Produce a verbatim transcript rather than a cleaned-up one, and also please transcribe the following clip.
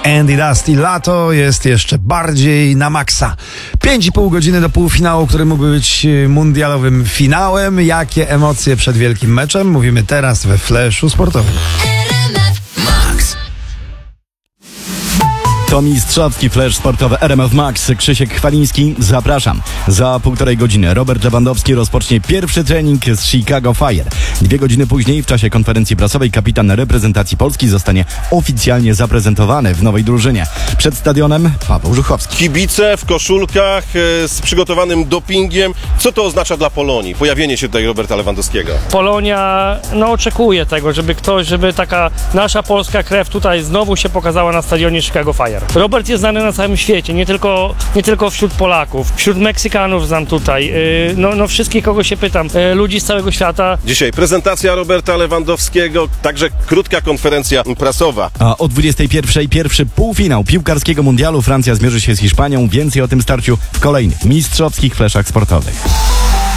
Andy Dust i lato jest jeszcze bardziej na maksa. Pięć i pół godziny do półfinału, który mógłby być mundialowym finałem. Jakie emocje przed wielkim meczem? Mówimy teraz we Flashu Sportowym. To mistrzowski flash sportowy R M F Max. Krzysiek Chwaliński, zapraszam. Za półtorej godziny Robert Lewandowski rozpocznie pierwszy trening z Chicago Fire. Dwie godziny później w czasie konferencji prasowej kapitan reprezentacji Polski zostanie oficjalnie zaprezentowany w nowej drużynie. Przed stadionem Paweł Żuchowski. Kibice w koszulkach e, z przygotowanym dopingiem. Co to oznacza dla Polonii? Pojawienie się tutaj Roberta Lewandowskiego. Polonia no, oczekuje tego, żeby ktoś, żeby taka nasza polska krew tutaj znowu się pokazała na stadionie Chicago Fire. Robert jest znany na całym świecie, nie tylko, nie tylko wśród Polaków, wśród Meksykanów znam tutaj, yy, no, no wszystkich, kogo się pytam, yy, ludzi z całego świata. Dzisiaj prezentacja Roberta Lewandowskiego, także krótka konferencja prasowa. A o dwudziestej pierwszej pierwszy półfinał piłkarskiego mundialu. Francja zmierzy się z Hiszpanią. Więcej o tym starciu w kolejnych mistrzowskich fleszach sportowych.